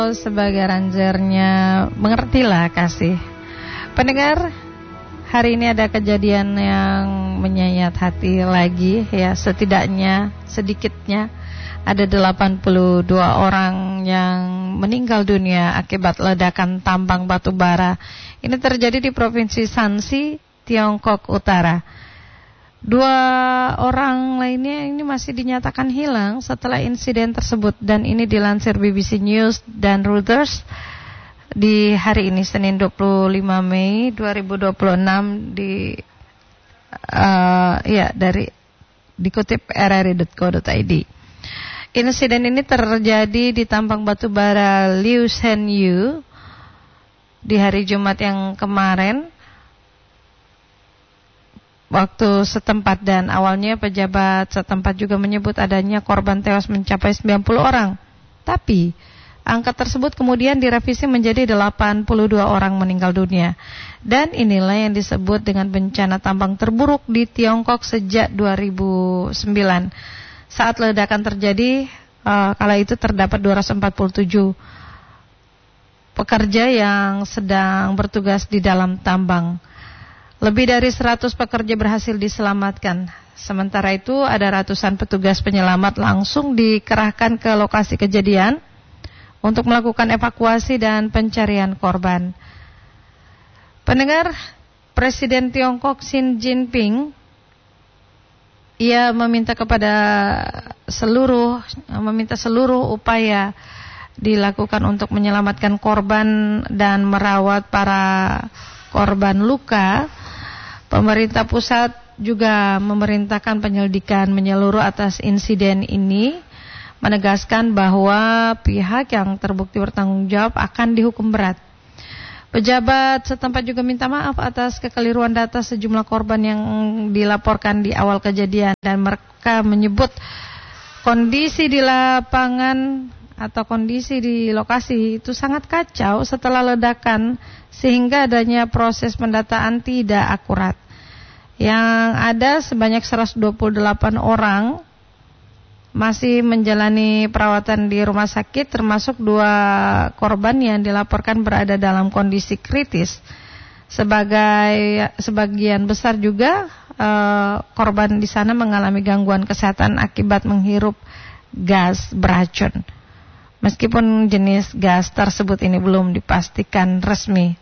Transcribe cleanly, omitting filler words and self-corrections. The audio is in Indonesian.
sebagai rangernya mengertilah kasih. Pendengar, hari ini ada kejadian yang menyayat hati lagi ya, sedikitnya ada 82 orang yang meninggal dunia akibat ledakan tambang batu bara. Ini terjadi di Provinsi Shanxi, Tiongkok Utara. 2 orang lainnya ini masih dinyatakan hilang setelah insiden tersebut, dan ini dilansir BBC News dan Reuters di hari ini Senin 25 Mei 2026 dikutip rri.co.id. Insiden ini terjadi di tambang batu bara Liu Shenyu di hari Jumat yang kemarin waktu setempat, dan awalnya pejabat setempat juga menyebut adanya korban tewas mencapai 90 orang. Tapi angka tersebut kemudian direvisi menjadi 82 orang meninggal dunia. Dan inilah yang disebut dengan bencana tambang terburuk di Tiongkok sejak 2009. Saat ledakan terjadi, kala itu terdapat 247 pekerja yang sedang bertugas di dalam tambang. Lebih dari 100 pekerja berhasil diselamatkan. Sementara itu ada ratusan petugas penyelamat langsung dikerahkan ke lokasi kejadian untuk melakukan evakuasi dan pencarian korban. Pendengar, Presiden Tiongkok Xi Jinping ia meminta seluruh upaya dilakukan untuk menyelamatkan korban dan merawat para korban luka. Pemerintah pusat juga memerintahkan penyelidikan menyeluruh atas insiden ini, menegaskan bahwa pihak yang terbukti bertanggung jawab akan dihukum berat. Pejabat setempat juga minta maaf atas kekeliruan data sejumlah korban yang dilaporkan di awal kejadian, dan mereka menyebut kondisi di lapangan atau kondisi di lokasi itu sangat kacau setelah ledakan, sehingga adanya proses pendataan tidak akurat. Yang ada sebanyak 128 orang masih menjalani perawatan di rumah sakit, termasuk 2 korban yang dilaporkan berada dalam kondisi kritis. Sebagian besar juga korban di sana mengalami gangguan kesehatan akibat menghirup gas beracun. Meskipun jenis gas tersebut ini belum dipastikan resmi.